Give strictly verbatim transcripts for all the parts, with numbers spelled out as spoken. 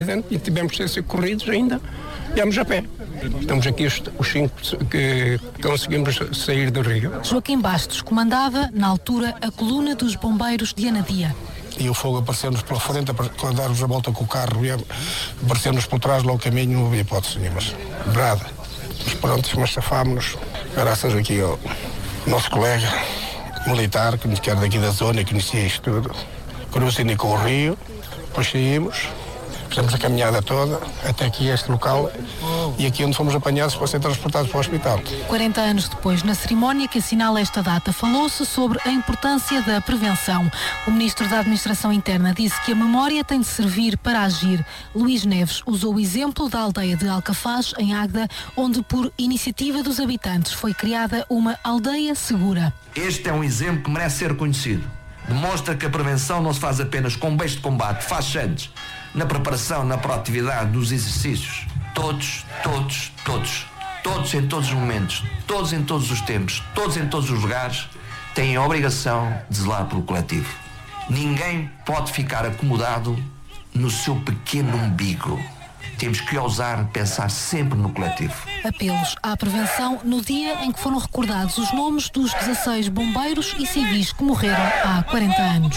E tivemos que ser socorridos ainda, viemos a pé. Estamos aqui os, os cinco que conseguimos sair do rio. Joaquim Bastos comandava, na altura, a coluna dos bombeiros de Anadia. E o fogo apareceu-nos pela frente, quando darmos a volta com o carro, apareceu-nos por trás, logo o caminho, não havia hipótese nenhuma. Nada. Mas pronto, mas safámos-nos. Graças aqui ao nosso colega militar, que era daqui da zona, que conhecia isto tudo. Cruzamos com o rio, depois saímos. Fizemos a caminhada toda até aqui este local e aqui onde fomos apanhados para ser transportados para o hospital. quarenta anos depois, na cerimónia que assinala esta data, falou-se sobre a importância da prevenção. O Ministro da Administração Interna disse que a memória tem de servir para agir. Luís Neves usou o exemplo da aldeia de Alcafaz, em Águeda, onde, por iniciativa dos habitantes, foi criada uma aldeia segura. Este é um exemplo que merece ser conhecido. Demonstra que a prevenção não se faz apenas com meios de combate, faz-se antes. Na preparação, na proatividade, nos exercícios. Todos, todos, todos, todos em todos os momentos, todos em todos os tempos, todos em todos os lugares, têm a obrigação de zelar pelo coletivo. Ninguém pode ficar acomodado no seu pequeno umbigo. Temos que ousar pensar sempre no coletivo. Apelos à prevenção no dia em que foram recordados os nomes dos dezasseis bombeiros e civis que morreram há quarenta anos.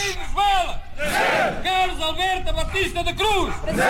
Carlos Alberto Batista da Cruz.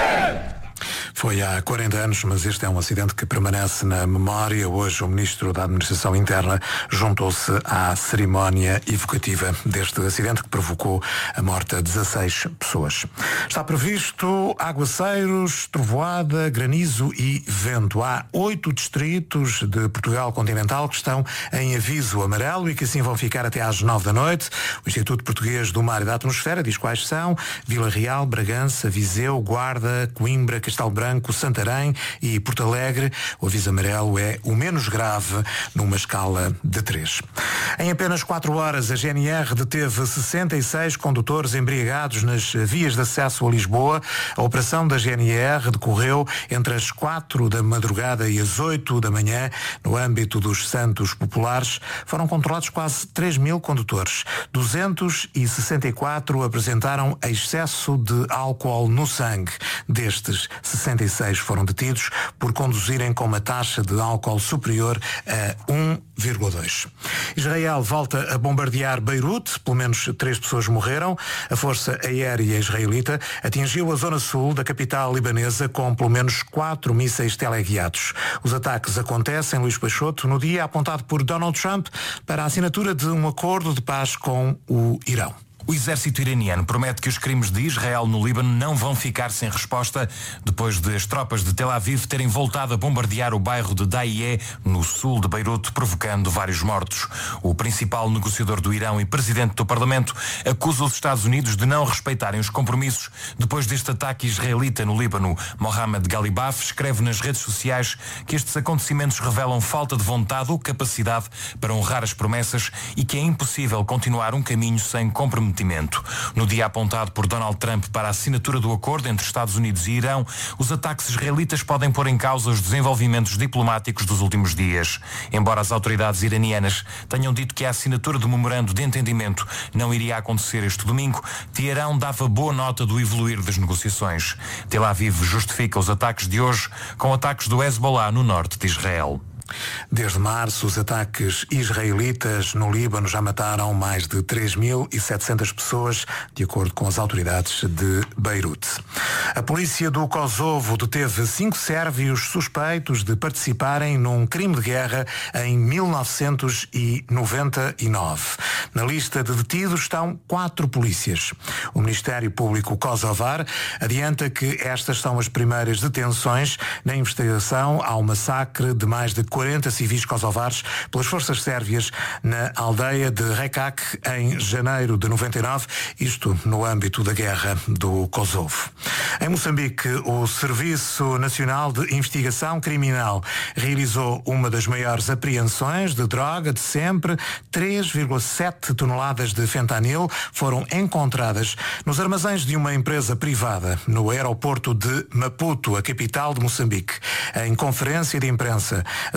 Foi há quarenta anos, mas este é um acidente que permanece na memória. Hoje o Ministro da Administração Interna juntou-se à cerimónia evocativa deste acidente que provocou a morte de dezasseis pessoas. Está previsto aguaceiros, trovoada, granizo e vento. Há oito distritos de Portugal continental que estão em aviso amarelo e que assim vão ficar até às nove da noite. O Instituto Português do Mar e da Atmosfera diz quais são: Vila Real, Bragança, Viseu, Guarda, Coimbra, Castelo Branco, Santarém e Porto Alegre. O aviso amarelo é o menos grave numa escala de três. Em apenas quatro horas, a G N R deteve sessenta e seis condutores embriagados nas vias de acesso a Lisboa. A operação da G N R decorreu entre as quatro da madrugada e as oito da manhã. No âmbito dos Santos Populares, foram controlados quase três mil condutores. duzentos e sessenta e quatro apresentaram excesso de álcool no sangue. Destes, sessenta e seis foram detidos por conduzirem com uma taxa de álcool superior a um vírgula dois. Israel volta a bombardear Beirute, pelo menos três pessoas morreram. A Força Aérea Israelita atingiu a zona sul da capital libanesa com pelo menos quatro mísseis teleguiados. Os ataques acontecem, Luís Peixoto, no dia apontado por Donald Trump para a assinatura de um acordo de paz com o Irão. O exército iraniano promete que os crimes de Israel no Líbano não vão ficar sem resposta depois de as tropas de Tel Aviv terem voltado a bombardear o bairro de Daiyeh, no sul de Beirute, provocando vários mortos. O principal negociador do Irão e presidente do Parlamento acusa os Estados Unidos de não respeitarem os compromissos depois deste ataque israelita no Líbano. Mohamed Galibaf escreve nas redes sociais que estes acontecimentos revelam falta de vontade ou capacidade para honrar as promessas e que é impossível continuar um caminho sem comprometimento. No dia apontado por Donald Trump para a assinatura do acordo entre Estados Unidos e Irão, os ataques israelitas podem pôr em causa os desenvolvimentos diplomáticos dos últimos dias. Embora as autoridades iranianas tenham dito que a assinatura do memorando de entendimento não iria acontecer este domingo, Teherão dava boa nota do evoluir das negociações. Tel Aviv justifica os ataques de hoje com ataques do Hezbollah no norte de Israel. Desde março, os ataques israelitas no Líbano já mataram mais de três mil e setecentas pessoas, de acordo com as autoridades de Beirute. A polícia do Kosovo deteve cinco sérvios suspeitos de participarem num crime de guerra em mil novecentos e noventa e nove. Na lista de detidos estão quatro polícias. O Ministério Público kosovar adianta que estas são as primeiras detenções na investigação ao massacre de mais de quarenta civis kosovares pelas forças sérvias na aldeia de Rekak em janeiro de noventa e nove, isto no âmbito da guerra do Kosovo. Em Moçambique, o Serviço Nacional de Investigação Criminal realizou uma das maiores apreensões de droga de sempre. três vírgula sete toneladas de fentanil foram encontradas nos armazéns de uma empresa privada no aeroporto de Maputo, a capital de Moçambique. Em conferência de imprensa, as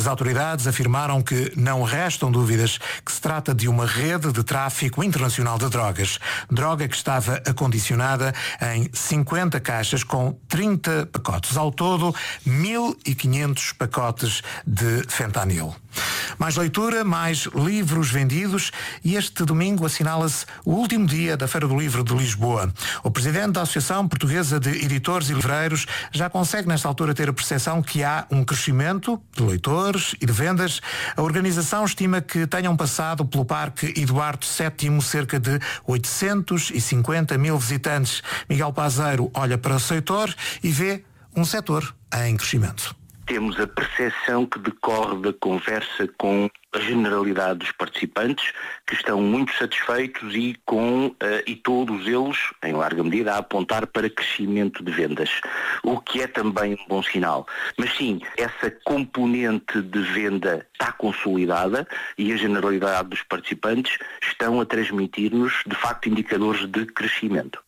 As autoridades afirmaram que não restam dúvidas que se trata de uma rede de tráfico internacional de drogas. Droga que estava acondicionada em cinquenta caixas com trinta pacotes. Ao todo, mil e quinhentos pacotes de fentanil. Mais leitura, mais livros vendidos e este domingo assinala-se o último dia da Feira do Livro de Lisboa. O presidente da Associação Portuguesa de Editores e Livreiros já consegue nesta altura ter a percepção que há um crescimento de leitores e de vendas. A organização estima que tenham passado pelo Parque Eduardo sétimo cerca de oitocentos e cinquenta mil visitantes. Miguel Pazeiro olha para o setor e vê um setor em crescimento. Temos a percepção que decorre da conversa com a generalidade dos participantes, que estão muito satisfeitos e, com, uh, e todos eles, em larga medida, a apontar para crescimento de vendas, o que é também um bom sinal. Mas sim, essa componente de venda está consolidada e a generalidade dos participantes estão a transmitir-nos, de facto, indicadores de crescimento.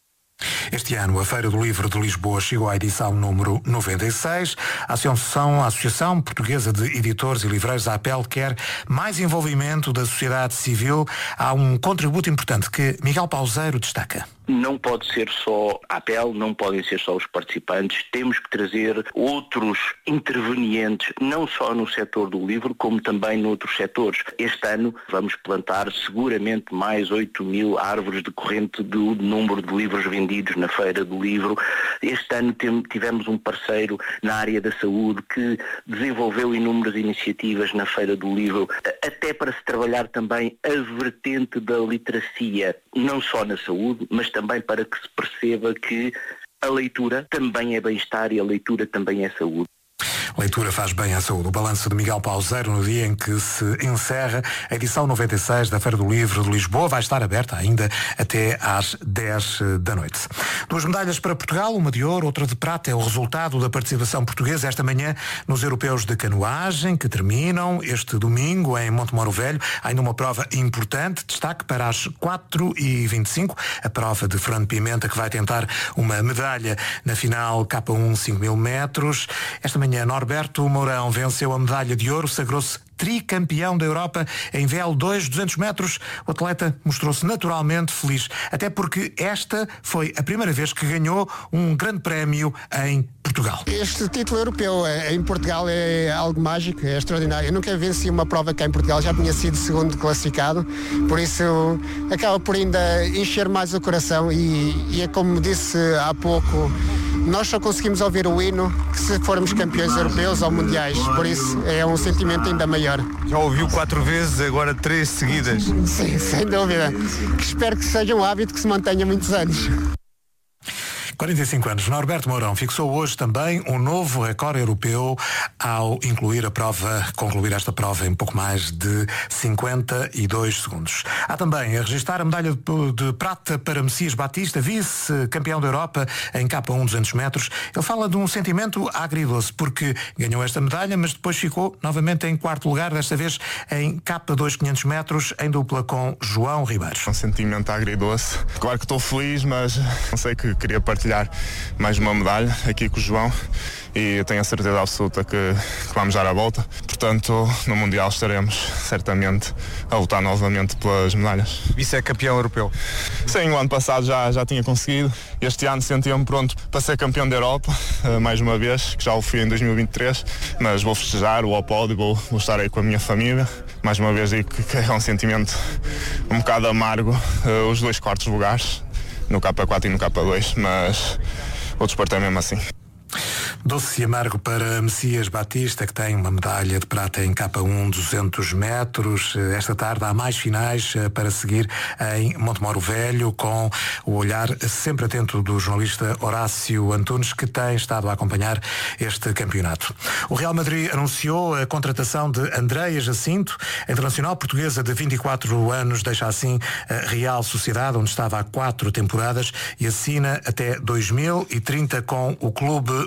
Este ano, a Feira do Livro de Lisboa chegou à edição número noventa e seis. A Associação, a Associação Portuguesa de Editores e Livreiros, a APEL, quer mais envolvimento da sociedade civil. Há um contributo importante que Miguel Pazeiro destaca. Não pode ser só a APEL, não podem ser só os participantes, temos que trazer outros intervenientes, não só no setor do livro, como também noutros setores. Este ano vamos plantar seguramente mais oito mil árvores decorrente do número de livros vendidos na Feira do Livro. Este ano tivemos um parceiro na área da saúde que desenvolveu inúmeras iniciativas na Feira do Livro, até para se trabalhar também a vertente da literacia, não só na saúde, mas também também para que se perceba que a leitura também é bem-estar e a leitura também é saúde. Leitura faz bem à saúde. O balanço de Miguel Pazeiro no dia em que se encerra a edição noventa e seis da Feira do Livro de Lisboa. Vai estar aberta ainda até às dez da noite. Duas medalhas para Portugal, uma de ouro, outra de prata. É o resultado da participação portuguesa esta manhã nos Europeus de Canoagem, que terminam este domingo em Montemoro Velho. Há ainda uma prova importante. Destaque para as quatro e vinte e cinco, a prova de Fernando Pimenta, que vai tentar uma medalha na final K um cinco mil metros. Esta manhã, Norberto Mourão venceu a medalha de ouro, sagrou-se tricampeão da Europa em V L dois, duzentos metros. O atleta mostrou-se naturalmente feliz, até porque esta foi a primeira vez que ganhou um grande prémio em Portugal. Este título europeu em Portugal é algo mágico, é extraordinário. Eu nunca venci uma prova cá em Portugal, já tinha sido segundo classificado, por isso acaba por ainda encher mais o coração e, e é como disse há pouco, nós só conseguimos ouvir o hino que se formos campeões europeus ou mundiais, por isso é um sentimento ainda maior. Já ouviu quatro vezes, agora três seguidas. Sim, sem dúvida. Que espero que seja um hábito que se mantenha muitos anos. quarenta e cinco anos. Norberto Mourão fixou hoje também um novo recorde europeu ao incluir a prova, concluir esta prova em pouco mais de cinquenta e dois segundos. Há também a registrar a medalha de, de prata para Messias Batista, vice-campeão da Europa em K um duzentos metros. Ele fala de um sentimento agridoce, porque ganhou esta medalha, mas depois ficou novamente em quarto lugar, desta vez em K dois quinhentos metros, em dupla com João Ribeiro. Um sentimento agridoce. Claro que estou feliz, mas não sei que queria partilhar mais uma medalha aqui com o João e eu tenho a certeza absoluta que, que vamos dar a volta. Portanto, no Mundial estaremos certamente a lutar novamente pelas medalhas. Isso é campeão europeu? Sim, o ano passado já, já tinha conseguido. Este ano sentia-me pronto para ser campeão da Europa, mais uma vez, que já o fui em dois mil e vinte e três, mas vou festejar o pódio, vou, vou estar aí com a minha família. Mais uma vez digo que é um sentimento um bocado amargo, os dois quartos lugares, no K quatro e no K dois, mas o desporto é mesmo assim. Doce e amargo para Messias Batista, que tem uma medalha de prata em K um duzentos metros. Esta tarde há mais finais para seguir em Montemoro Velho, com o olhar sempre atento do jornalista Horácio Antunes, que tem estado a acompanhar este campeonato. O Real Madrid anunciou a contratação de Andreia Jacinto, a internacional portuguesa de vinte e quatro anos, deixa assim a Real Sociedade, onde estava há quatro temporadas, e assina até dois mil e trinta com o clube merengue.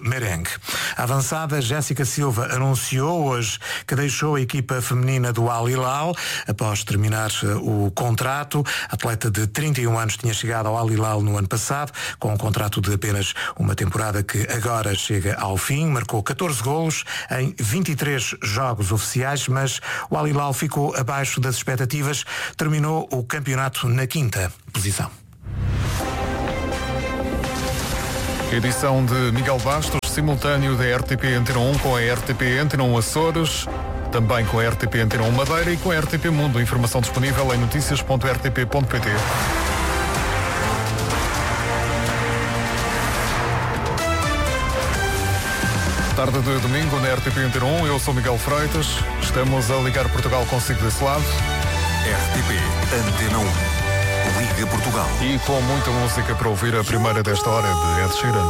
Sporting. A avançada Jéssica Silva anunciou hoje que deixou a equipa feminina do Al Hilal após terminar o contrato. A atleta de trinta e um anos tinha chegado ao Al Hilal no ano passado com um contrato de apenas uma temporada que agora chega ao fim. Marcou catorze golos em vinte e três jogos oficiais, mas o Al Hilal ficou abaixo das expectativas. Terminou o campeonato na quinta posição. Edição de Miguel Bastos, simultâneo da R T P Antena um com a R T P Antena um Açores, também com a R T P Antena um Madeira e com a R T P Mundo. Informação disponível em notícias ponto r t p ponto p t. Tarde de domingo na R T P Antena um, eu sou Miguel Freitas, estamos a ligar Portugal consigo desse lado. R T P Antena um, Liga Portugal. E com muita música para ouvir, a primeira desta hora de Ed Sheeran.